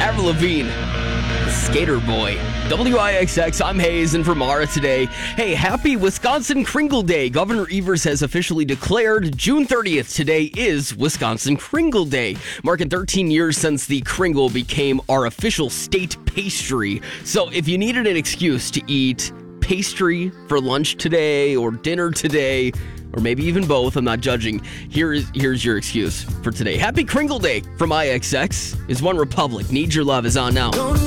Avril Lavigne, Skater Boy. WIXX, I'm Hayes, and for Mara today. Hey, happy Wisconsin Kringle Day. Governor Evers has officially declared June 30th. Today is Wisconsin Kringle Day, marking 13 years since the Kringle became our official state pastry. So if you needed an excuse to eat pastry for lunch today or dinner today, or maybe even both, I'm not judging, here's your excuse for today. Happy Kringle Day from IXX is One Republic. Need Your Love is on now.